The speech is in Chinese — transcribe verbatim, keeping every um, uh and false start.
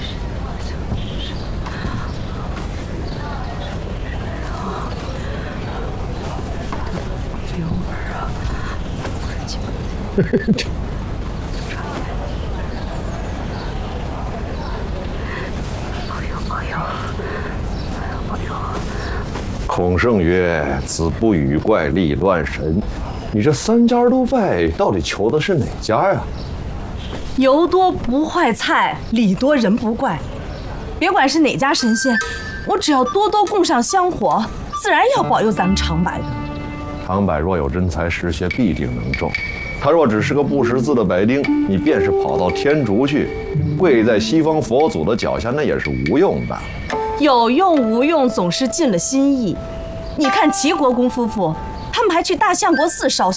灵儿啊！ 孔圣曰：“子不语怪力乱神。”你这三家都拜，到底求的是哪家呀？ 油多不坏菜，礼多人不怪。别管是哪家神仙，我只要多多供上香火，自然要保佑咱们长白的。 长柏若有真才实学，必定能中。他若只是个不识字的百丁，你便是跑到天竺去，跪在西方佛祖的脚下，那也是无用的。 有用无用，总是尽了心意。你看齐国公夫妇，他们还去大相国寺烧香。